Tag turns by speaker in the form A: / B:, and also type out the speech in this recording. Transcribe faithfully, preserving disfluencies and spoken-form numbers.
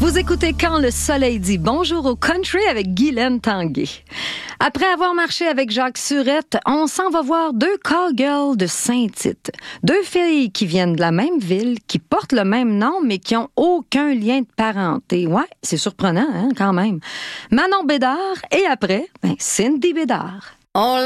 A: Vous écoutez Quand le soleil dit bonjour au country avec Guylaine Tanguay. Après avoir marché avec Jacques Surette, on s'en va voir deux cowgirls de Saint-Tite. Deux filles qui viennent de la même ville, qui portent le même nom, mais qui ont aucun lien de parenté. Ouais, c'est surprenant, hein, quand même. Manon Bédard et après, ben, Cindy Bédard. On